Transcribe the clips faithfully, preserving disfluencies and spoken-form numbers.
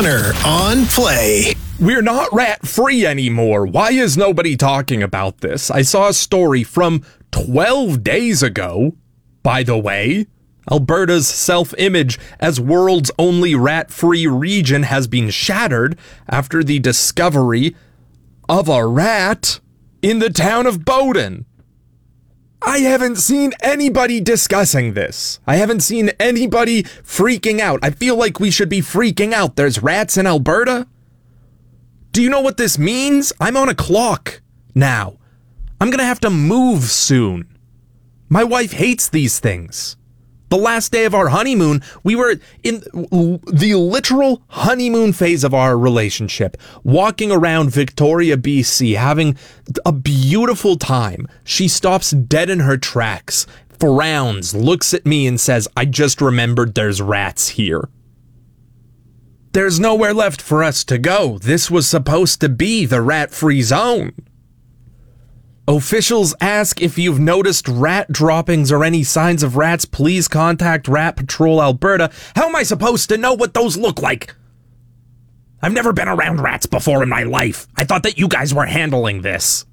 Connor on Play. We're not rat-free anymore. Why is nobody talking about this? I saw a story from twelve days ago, by the way. Alberta's self-image as world's only rat-free region has been shattered after the discovery of a rat in the town of Bowden. I haven't seen anybody discussing this. I haven't seen anybody freaking out. I feel like we should be freaking out. There's rats in Alberta? Do you know what this means? I'm on a clock now. I'm gonna have to move soon. My wife hates these things. The last day of our honeymoon, we were in the literal honeymoon phase of our relationship, walking around Victoria, B C, having a beautiful time. She stops dead in her tracks, frowns, looks at me and says, "I just remembered there's rats here." There's nowhere left for us to go. This was supposed to be the rat-free zone. Officials ask if you've noticed rat droppings or any signs of rats, please contact Rat Patrol Alberta. How am I supposed to know what those look like? I've never been around rats before in my life. I thought that you guys were handling this.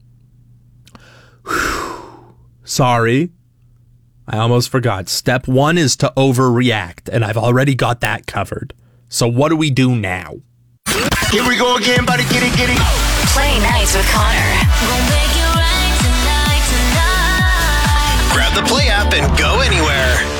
Whew. Sorry. I almost forgot. Step one is to overreact, and I've already got that covered. So what do we do now? Here we go again, buddy. Get it, get it. Play nights with Connor. Grab the Play app and go anywhere.